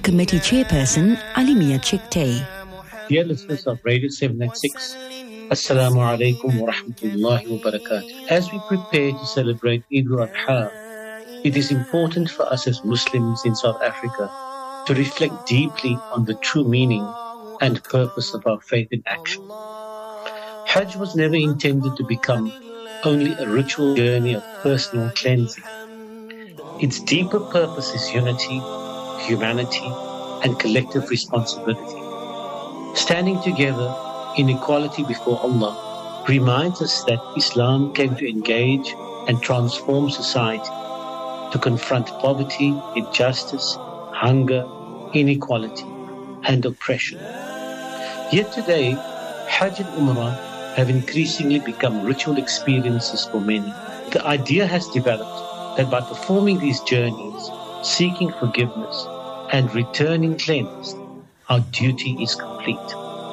Committee Chairperson Alimia Chikte. Dear listeners of Radio 796, Assalamu alaikum wa rahmatullahi wa barakatuh. As we prepare to celebrate Eid al-Adha, it is important for us as Muslims in South Africa to reflect deeply on the true meaning and purpose of our faith in action. Hajj was never intended to become only a ritual journey of personal cleansing. Its deeper purpose is unity, humanity, and collective responsibility. Standing together in equality before Allah reminds us that Islam came to engage and transform society, to confront poverty, injustice, hunger, inequality, and oppression. Yet today, Hajj and Umrah have increasingly become ritual experiences for many. The idea has developed that by performing these journeys, seeking forgiveness, and returning cleansed, our duty is complete.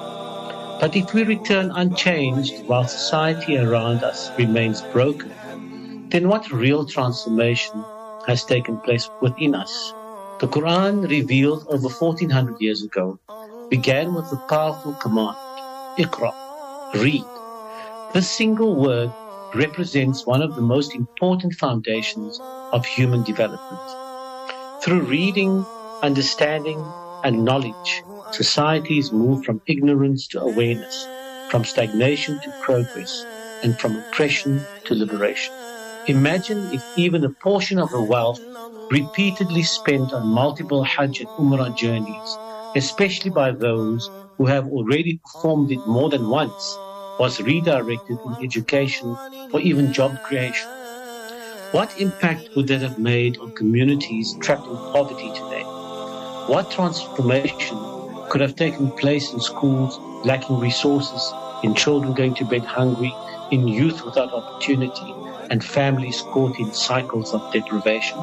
But if we return unchanged while society around us remains broken, then what real transformation has taken place within us? The Quran, revealed over 1400 years ago, began with the powerful command, Iqra, read. This single word represents one of the most important foundations of human development. Through reading, understanding, and knowledge, societies move from ignorance to awareness, from stagnation to progress, and from oppression to liberation. Imagine if even a portion of the wealth repeatedly spent on multiple Hajj and Umrah journeys, especially by those who have already performed it more than once, was redirected in education or even job creation. What impact would that have made on communities trapped in poverty today? What transformation could have taken place in schools lacking resources, in children going to bed hungry, in youth without opportunity, and families caught in cycles of deprivation?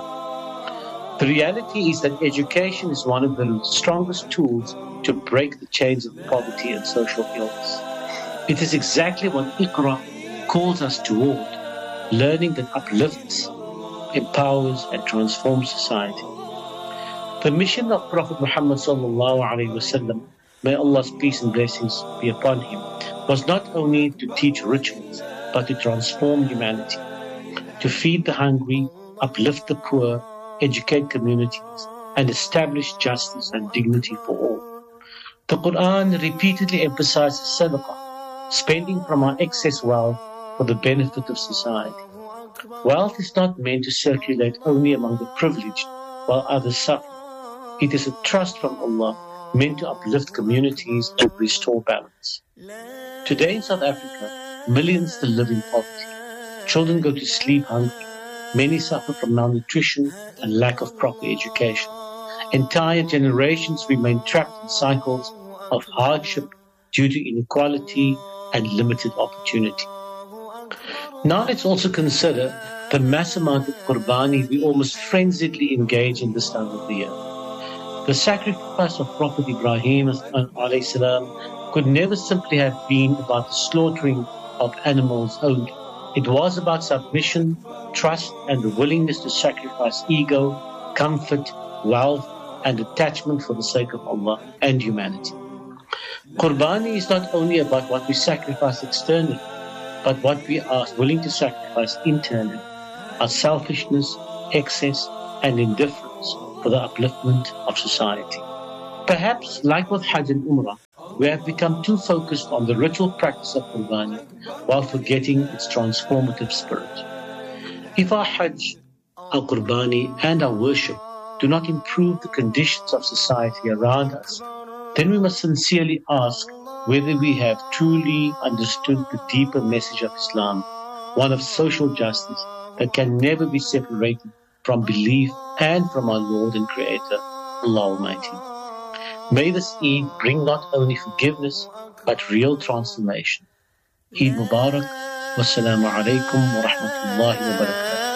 The reality is that education is one of the strongest tools to break the chains of poverty and social ills. It is exactly what Iqra calls us toward, learning that uplifts, empowers, and transforms society. The mission of Prophet Muhammad sallallahu alaihi wasallam, may Allah's peace and blessings be upon him, was not only to teach rituals, but to transform humanity, to feed the hungry, uplift the poor, educate communities, and establish justice and dignity for all. The Quran repeatedly emphasizes sadaqah, spending from our excess wealth for the benefit of society. Wealth is not meant to circulate only among the privileged while others suffer. It is a trust from Allah meant to uplift communities and restore balance. Today in South Africa, millions still live in poverty. Children go to sleep hungry. Many suffer from malnutrition and lack of proper education. Entire generations remain trapped in cycles of hardship due to inequality and limited opportunity. Now let's also consider the mass amount of qurbani we almost frenziedly engage in this time of the year. The sacrifice of Prophet Ibrahim alayhi salam could never simply have been about the slaughtering of animals only. It was about submission, trust, and the willingness to sacrifice ego, comfort, wealth, and attachment for the sake of Allah and humanity. Qurbani is not only about what we sacrifice externally, but what we are willing to sacrifice internally, our selfishness, excess, and indifference for the upliftment of society. Perhaps, like with Hajj and Umrah, we have become too focused on the ritual practice of Qurbani while forgetting its transformative spirit. If our Hajj, our Qurbani, and our worship do not improve the conditions of society around us, then we must sincerely ask whether we have truly understood the deeper message of Islam, one of social justice that can never be separated from belief and from our Lord and Creator, Allah Almighty. May this Eid bring not only forgiveness, but real transformation. Eid Mubarak. Wassalamu alaikum wa rahmatullahi wa barakatuh.